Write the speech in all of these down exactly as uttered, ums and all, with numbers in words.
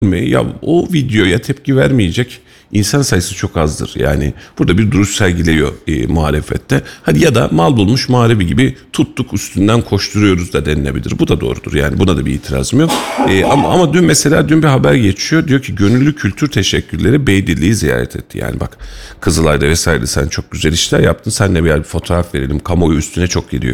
Ya o videoya tepki vermeyecek insan sayısı çok azdır. Yani burada bir duruş sergiliyor e, muhalefette. Hadi ya da mal bulmuş muharebi gibi tuttuk üstünden koşturuyoruz da denilebilir. Bu da doğrudur. Yani buna da bir itirazım yok. E, ama, ama dün mesela dün bir haber geçiyor. Diyor ki gönüllü kültür teşekkürleri Beydilli'yi ziyaret etti. Yani bak Kızılay'da vesaire sen çok güzel işler yaptın. Seninle bir, bir fotoğraf verelim. Kamuoyu üstüne çok gidiyor.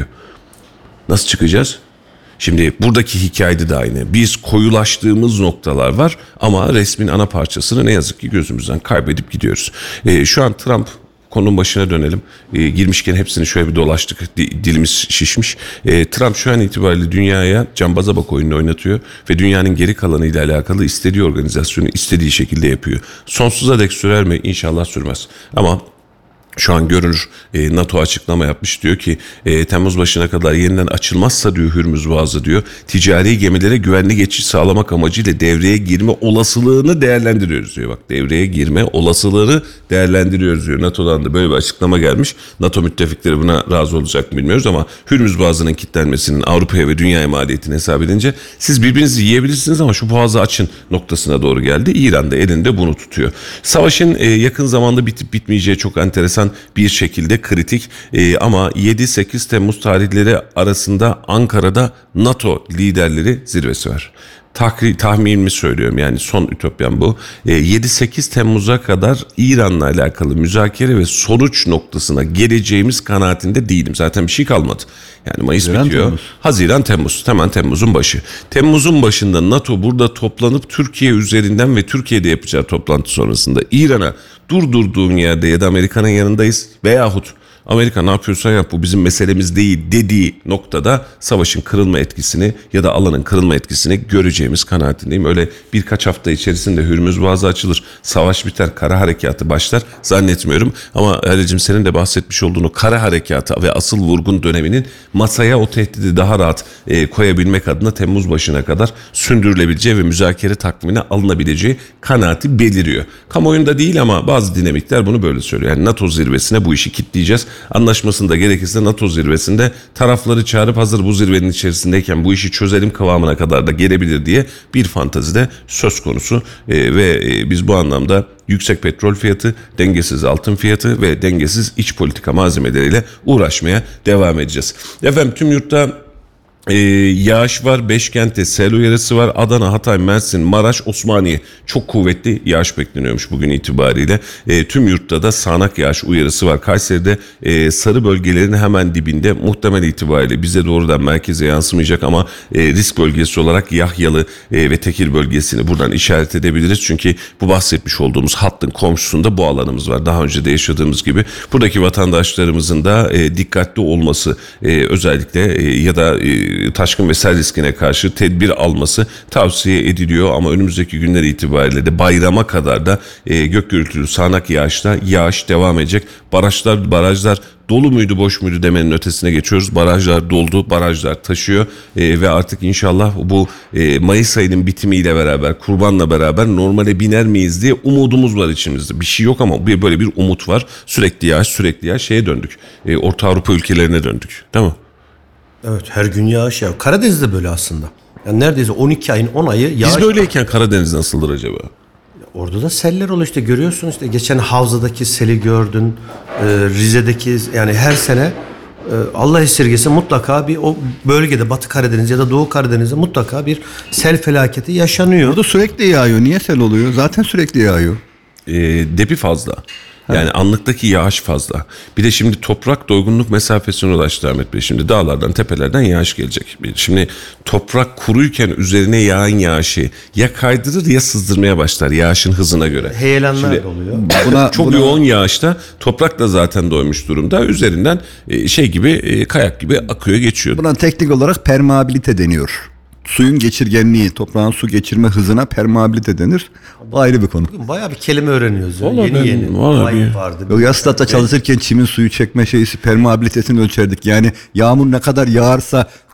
Nasıl çıkacağız? Şimdi buradaki hikayede de aynı. Biz koyulaştığımız noktalar var ama resmin ana parçasını ne yazık ki gözümüzden kaybedip gidiyoruz. E, şu an Trump konunun başına dönelim. E, girmişken hepsini şöyle bir dolaştık. Di, dilimiz şişmiş. E, Trump şu an itibariyle dünyaya cambaza bak oyununu oynatıyor ve dünyanın geri kalanıyla alakalı istediği organizasyonu istediği şekilde yapıyor. Sonsuza dek sürer mi? İnşallah sürmez. Ama şu an görünür e, NATO açıklama yapmış, diyor ki e, Temmuz başına kadar yeniden açılmazsa diyor Hürmüz Boğazı diyor ticari gemilere güvenli geçiş sağlamak amacıyla devreye girme olasılığını değerlendiriyoruz diyor. Bak devreye girme olasılığını değerlendiriyoruz diyor. NATO'dan da böyle bir açıklama gelmiş. NATO müttefikleri buna razı olacak mı bilmiyoruz ama Hürmüz Boğazı'nın kilitlenmesinin Avrupa'ya ve dünyaya maliyetini hesap edince siz birbirinizi yiyebilirsiniz ama şu boğazı açın noktasına doğru geldi. İran da elinde bunu tutuyor. Savaşın e, yakın zamanda bitip bitmeyeceği çok enteresan bir şekilde kritik ee, ama yedi sekiz Temmuz tarihleri arasında Ankara'da NATO liderleri zirvesi var. Tahkri, tahminimi söylüyorum yani son ütopyam bu. E, yedi sekiz Temmuz'a kadar İran'la alakalı müzakere ve sonuç noktasına geleceğimiz kanaatinde değilim. Zaten bir şey kalmadı. Yani Mayıs Haziran, bitiyor. Temmuz. Haziran, Temmuz. Hemen Temmuz'un başı. Temmuz'un başında NATO burada toplanıp Türkiye üzerinden ve Türkiye'de yapacağı toplantı sonrasında İran'a durdurduğun yerde ya da Amerika'nın yanındayız veyahut Amerika ne yapıyorsan yap bu bizim meselemiz değil dediği noktada savaşın kırılma etkisini ya da alanın kırılma etkisini göreceğimiz kanaatindeyim. Öyle birkaç hafta içerisinde Hürmüz Boğazı açılır, savaş biter, kara harekatı başlar zannetmiyorum. Ama Halil'cim senin de bahsetmiş olduğunu kara harekatı ve asıl vurgun döneminin masaya o tehdidi daha rahat e, koyabilmek adına Temmuz başına kadar sündürülebileceği ve müzakere takvimine alınabileceği kanaati beliriyor. Kamuoyunda değil ama bazı dinamikler bunu böyle söylüyor. Yani NATO zirvesine bu işi kilitleyeceğiz. Anlaşmasında gerekirse NATO zirvesinde tarafları çağırıp hazır bu zirvenin içerisindeyken bu işi çözelim kıvamına kadar da gelebilir diye bir fantezi de söz konusu ee, ve e, biz bu anlamda yüksek petrol fiyatı, dengesiz altın fiyatı ve dengesiz iç politika malzemeleriyle uğraşmaya devam edeceğiz. Efendim tüm yurtta Ee, yağış var, beş kentte sel uyarısı var. Adana, Hatay, Mersin, Maraş, Osmaniye çok kuvvetli yağış bekleniyormuş bugün itibariyle. Ee, tüm yurtta da sağanak yağış uyarısı var. Kayseri'de e, sarı bölgelerin hemen dibinde muhtemel itibariyle bize doğrudan merkeze yansımayacak ama e, risk bölgesi olarak Yahyalı e, ve Tekir bölgesini buradan işaret edebiliriz. Çünkü bu bahsetmiş olduğumuz hattın komşusunda bu alanımız var. Daha önce de yaşadığımız gibi buradaki vatandaşlarımızın da e, dikkatli olması e, özellikle e, ya da e, taşkın ve sel riskine karşı tedbir alması tavsiye ediliyor ama önümüzdeki günler itibariyle de bayrama kadar da e, gök gürültülü sağanak yağışta yağış devam edecek. Barajlar barajlar dolu muydu boş muydu demenin ötesine geçiyoruz. Barajlar doldu, barajlar taşıyor e, ve artık inşallah bu e, Mayıs ayının bitimiyle beraber, kurbanla beraber normale biner miyiz diye umudumuz var içimizde. Bir şey yok ama bir böyle bir umut var. Sürekli yağış, sürekli yağış şeye döndük. E, Orta Avrupa ülkelerine döndük. Değil mi? Evet her gün yağış ya. Karadeniz'de böyle aslında. Yani neredeyse on iki ayın on ayı yağış. Biz böyleyken Karadeniz nasıldır acaba? Orada da seller oluyor işte görüyorsun işte geçen Havza'daki seli gördün. E, Rize'deki yani her sene e, Allah esirgesin mutlaka bir o bölgede Batı Karadeniz ya da Doğu Karadeniz'de mutlaka bir sel felaketi yaşanıyor. Orada sürekli yağıyor. Niye sel oluyor? Zaten sürekli yağıyor. E, depi fazla. Yani evet. Anlıktaki yağış fazla. Bir de şimdi toprak doygunluk mesafesine ulaştı Ahmet Bey. Şimdi dağlardan, tepelerden yağış gelecek. Şimdi toprak kuruyken üzerine yağan yağışı ya kaydırır ya sızdırmaya başlar yağışın hızına göre. Heyelanlar da oluyor. Buna, çok buna... yoğun yağışta toprak da zaten doymuş durumda. Üzerinden şey gibi kayak gibi akıyor geçiyor. Buna teknik olarak permeabilite deniyor. Suyun geçirgenliği, toprağın su geçirme hızına permeabilite denir. O ayrı bir konu. Bayağı bir kelime öğreniyoruz. Ya. Vallahi yeni ben, yeni. Vallahi vardı. O Yaslatta çalışırken çimin suyu çekme şeysi permeabilitesini ölçerdik. Yani yağmur ne kadar yağarsa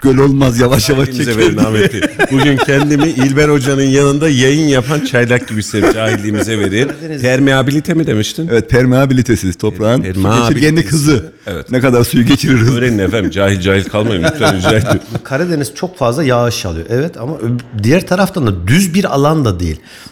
göl olmaz, yavaş yavaş Cahilliğimize verin çekiyor. Ahmet'i. Bugün kendimi İlber Hoca'nın yanında yayın yapan çaylak gibi hissediyorum. Cahilliğimize verin. Permeabilite mi demiştin? Evet, permeabilitesiz toprağın su Permeabilitesi. geçirgenlik hızı. Evet. Ne kadar suyu geçirir hızı. Öğrenin efendim. Cahil cahil kalmayın lütfen rica ediyorum. Karadeniz çok fazla yağış alıyor. Evet ama ö- diğer taraftan da düz bir alan da değil.